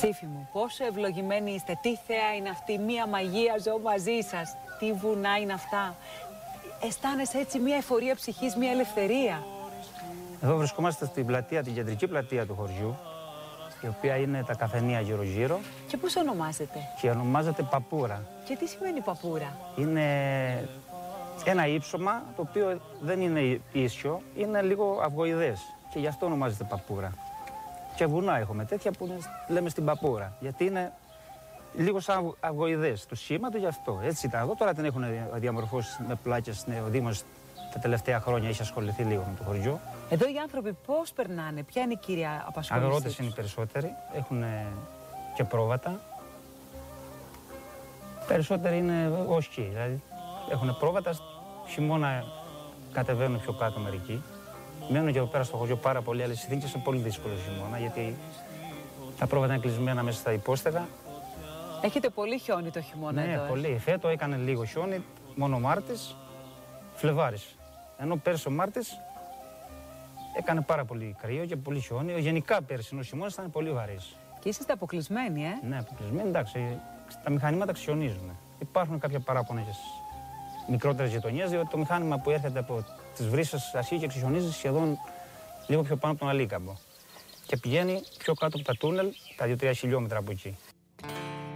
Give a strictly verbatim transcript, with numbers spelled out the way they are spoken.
Ψήφι μου, πόσο ευλογημένοι είστε, τι θέα είναι αυτή, μία μαγεία ζω μαζί σας, τι βουνά είναι αυτά. Αισθάνεσαι έτσι μία εφορία ψυχής, μία ελευθερία. Εδώ βρισκόμαστε στην πλατεία, την κεντρική πλατεία του χωριού, η οποία είναι τα καφενεία γύρω-γύρω. Και πώς ονομάζεται? Και ονομάζεται Παπούρα. Και τι σημαίνει Παπούρα? Είναι ένα ύψωμα το οποίο δεν είναι ίσιο, είναι λίγο αυγοειδές και γι' αυτό ονομάζεται Παπούρα. Και βουνά έχουμε τέτοια που είναι, λέμε στην Παπούρα, γιατί είναι λίγο σαν αυγοειδές του σήματος, γι' αυτό. Έτσι ήταν εδώ, τώρα την έχουν διαμορφώσει με πλάκες, ο Δήμος τα τελευταία χρόνια έχει ασχοληθεί λίγο με το χωριό. Εδώ οι άνθρωποι πώς περνάνε, ποια είναι η κύρια απασχόληση? Αγρότες είναι οι περισσότεροι, έχουν και πρόβατα. Περισσότεροι είναι όσκοι, δηλαδή έχουν πρόβατα, χειμώνα κατεβαίνουν πιο κάτω μερικοί. Μένουν και εδώ πέρα στο χωριό πάρα πολύ, αλλά οι συνθήκες είναι πολύ δύσκολες χειμώνα, γιατί τα πρόβατα είναι κλεισμένα μέσα στα υπόστεγα. Έχετε πολύ χιόνι το χειμώνα ναι, εδώ? Ναι, πολύ. Φέτο έκανε λίγο χιόνι, μόνο Μάρτης, Φλεβάρης. Ενώ πέρσι ο Μάρτης έκανε πάρα πολύ κρύο και πολύ χιόνι. Γενικά πέρσι ο χειμώνας ήταν πολύ βαρύς. Και είσαστε αποκλεισμένοι, ε? Ναι, αποκλεισμένοι, εντάξει. Τα μηχανήματα ξιονίζουν. Υπάρχουν κάποια παράπονα για μικρότερες γειτονιές, διότι το μηχάνημα που έρχεται από τις Βρύσσες αρχίζει και ξιονίζει σχεδόν λίγο πιο πάνω από τον Αλίκαμπο. Και πηγαίνει πιο κάτω από τα τούνελ, τα δύο τρία χιλιόμετρα από εκεί.